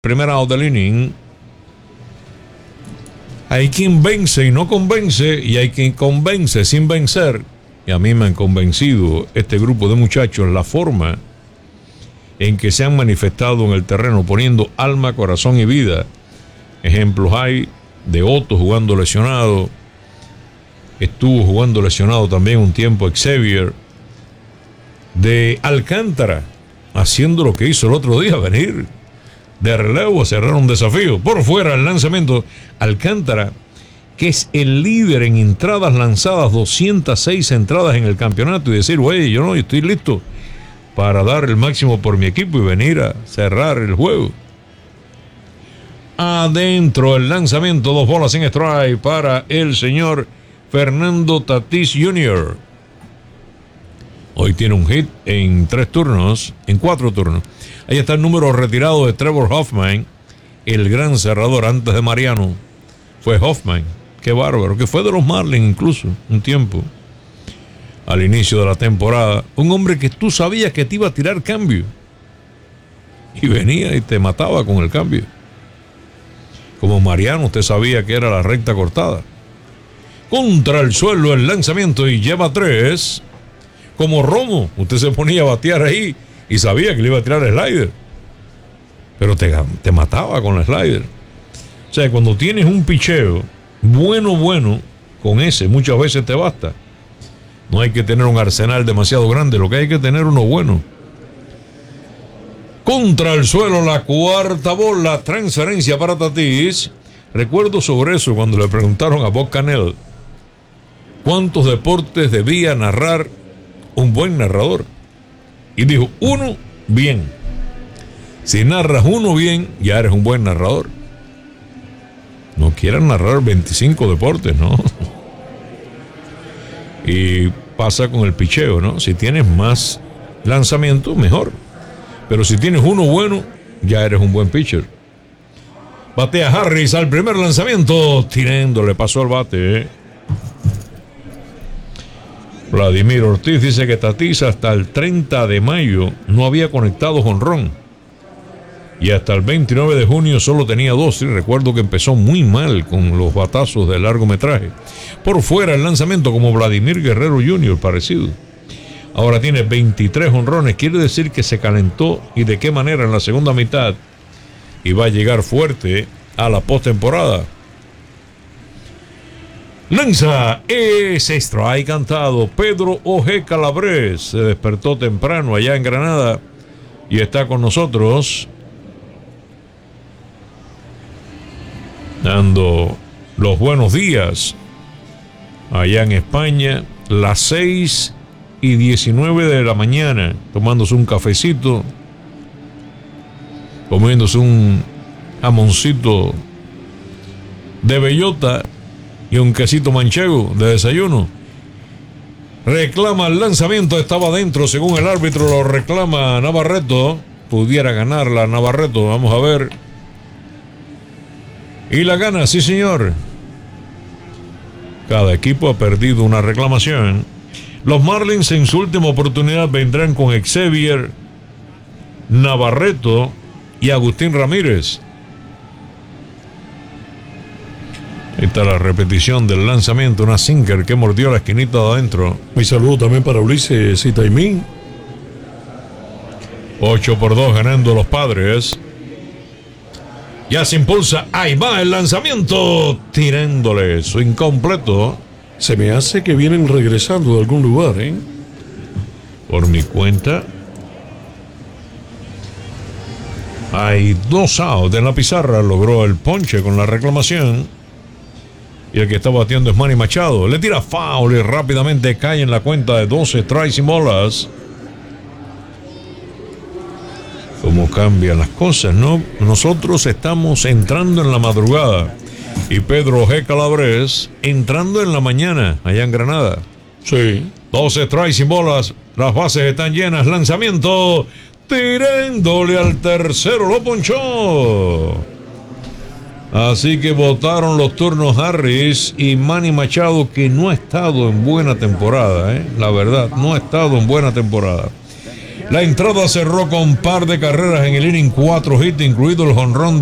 Primera out del inning. Hay quien vence y no convence, y hay quien convence sin vencer. Y a mí me han convencido este grupo de muchachos la forma en que se han manifestado en el terreno, poniendo alma, corazón y vida. Ejemplos hay de Otto jugando lesionado. Estuvo jugando lesionado también un tiempo Xavier. De Alcántara, haciendo lo que hizo el otro día, venir de relevo a cerrar un desafío. Por fuera el lanzamiento. Alcántara, que es el líder en entradas lanzadas, 206 entradas en el campeonato, y decir, güey, yo estoy listo para dar el máximo por mi equipo y venir a cerrar el juego. Adentro el lanzamiento, 2 bolas en strike para el señor Fernando Tatis Jr. Hoy tiene un hit en 4 turnos. Ahí está el número retirado de Trevor Hoffman, el gran cerrador antes de Mariano. Fue Hoffman, qué bárbaro, que fue de los Marlins incluso un tiempo. Al inicio de la temporada, un hombre que tú sabías que te iba a tirar cambio. Y venía y te mataba con el cambio. Como Mariano, usted sabía que era la recta cortada. Contra el suelo el lanzamiento y lleva 3. Como Romo, usted se ponía a batear ahí y sabía que le iba a tirar el slider. Pero te mataba con el slider. O sea, cuando tienes un picheo bueno, con ese muchas veces te basta. No hay que tener un arsenal demasiado grande, lo que hay que tener uno bueno. Contra el suelo la 4ª bola, transferencia para Tatis. Recuerdo sobre eso cuando le preguntaron a Bob Cannell cuántos deportes debía narrar un buen narrador. Y dijo, 1 bien. Si narras 1 bien, ya eres un buen narrador. No quieran narrar 25 deportes, ¿no? Y pasa con el picheo, ¿no? Si tienes más lanzamiento, mejor. Pero si tienes 1 bueno, ya eres un buen pitcher. Batea Harris al primer lanzamiento, tirándole, pasó al bate. Vladimir Ortiz dice que Tatis hasta el 30 de mayo no había conectado jonrón. Y hasta el 29 de junio solo tenía 2. Y recuerdo que empezó muy mal con los batazos de largometraje. Por fuera el lanzamiento como Vladimir Guerrero Jr., parecido. Ahora tiene 23 jonrones. Quiere decir que se calentó, y de qué manera, en la segunda mitad. Y va a llegar fuerte a la postemporada. Lanza, ese strike cantado. Pedro O.G. Calabres se despertó temprano allá en Granada y está con nosotros dando los buenos días allá en España, las 6:19 de la mañana, tomándose un cafecito, comiéndose un jamoncito de bellota y un quesito manchego de desayuno. Reclama el lanzamiento, estaba adentro, según el árbitro lo reclama Navarreto. Pudiera ganarla Navarreto, vamos a ver. Y la gana, sí señor. Cada equipo ha perdido una reclamación. Los Marlins en su última oportunidad vendrán con Xavier, Navarreto y Agustín Ramírez. Esta es la repetición del lanzamiento, una sinker que mordió la esquinita de adentro. Mi saludo también para Ulises y Taimín. 8-2 ganando los Padres. Ya se impulsa, ahí va el lanzamiento, tirándole su incompleto. Se me hace que vienen regresando de algún lugar, ¿eh? Por mi cuenta, hay 2 outs en la pizarra, logró el ponche con la reclamación. Y el que está batiendo es Manny Machado. Le tira foul y rápidamente cae en la cuenta de 12 strikes y bolas. Cómo cambian las cosas, ¿no? Nosotros estamos entrando en la madrugada y Pedro G. Calabres entrando en la mañana allá en Granada. Sí. 12 strikes y bolas. Las bases están llenas. Lanzamiento. Tirándole al tercero. Lo ponchó. Así que votaron los turnos Harris y Manny Machado, que no ha estado en buena temporada, la verdad, no ha estado en buena temporada. La entrada cerró con par de carreras en el inning, 4 hits, incluido el jonrón